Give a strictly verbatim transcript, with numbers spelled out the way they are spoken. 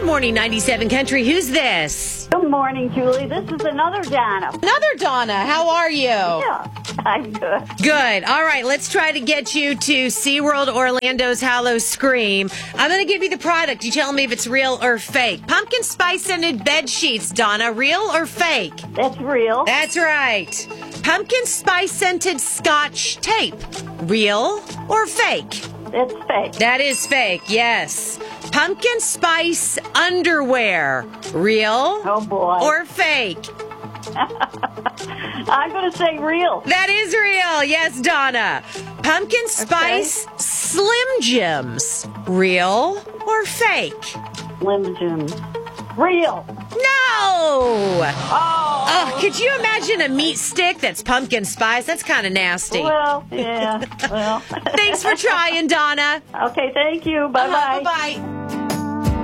morning, ninety-seven Country. Who's this? Good morning, Julie. This is another Donna. Another Donna. How are you? Yeah, I'm good. Good. All right, let's try to get you to SeaWorld Orlando's Hallow Scream. I'm going to give you the product. You tell me if it's real or fake. Pumpkin spice scented bed sheets, Donna. Real or fake? That's real. That's right. Pumpkin spice scented Scotch tape. Real or fake? That's fake. That is fake, yes. Pumpkin spice underwear. Real Oh, boy. or fake? I'm going to say real. That is real. Yes, Donna. Pumpkin spice Slim Jims. Real or fake? Slim Jim. Real. No! Oh. Oh, could you imagine a meat stick that's pumpkin spice? That's kind of nasty. Well, yeah. Well. Thanks for trying, Donna. Okay, thank you. Bye-bye. Uh-huh, bye-bye.